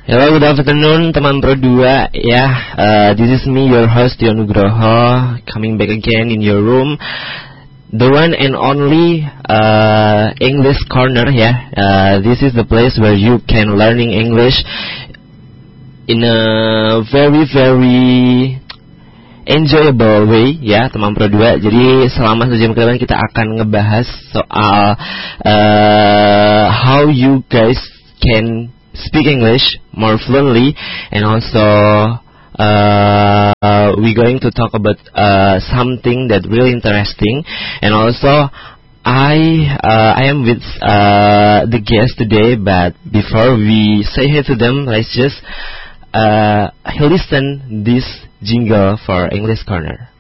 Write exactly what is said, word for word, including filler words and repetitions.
Hello, good afternoon, teman Pro dua. Ya, uh, this is me, your host Dion Nugroho, coming back again in your room, the one and only uh, English Corner. Ya, uh, this is the place where you can learning English in a very very enjoyable way, ya, teman Pro dua. Jadi selama satu jam ke depan kita akan ngebahas soal uh, how you guys can speak English more fluently, and also uh, uh, we're going to talk about uh, something that really interesting, and also I uh, I am with uh, the guest today. But before we say hi to them, let's just uh, listen this jingle for English Corner.